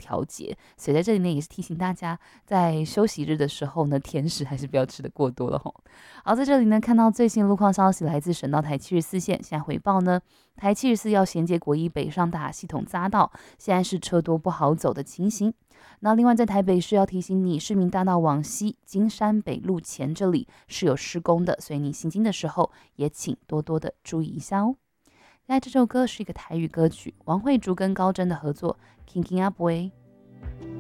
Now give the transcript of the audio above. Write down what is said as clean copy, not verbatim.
调节。所以在这里呢，也是提醒大家，在休息日的时候呢，甜食还是不要吃得过多了吼。好，在这里呢，看到最新路况消息，来自省道台74线，现在回报呢，台74要衔接国一北上大系统匝道，现在是车多不好走的情形。那另外在台北市要提醒你，市民大道往西金山北路前这里是有施工的，所以你行经的时候也请多多的注意一下哦。现在这首歌是一个台语歌曲，王慧竹跟高真的合作，Kinking Up Way。